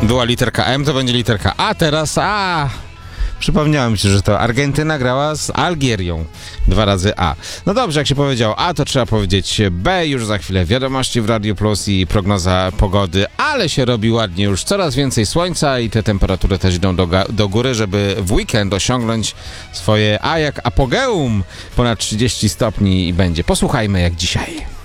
Była literka M, to będzie literka A, teraz A. Przypomniałem mi się, że to Argentyna grała z Algierią. 2 razy A. No dobrze, jak się powiedział A, to trzeba powiedzieć B. Już za chwilę wiadomości w Radio Plus i prognoza pogody, ale się robi ładnie, już coraz więcej słońca i te temperatury też idą do góry, żeby w weekend osiągnąć swoje A jak apogeum. Ponad 30 stopni i będzie. Posłuchajmy jak dzisiaj.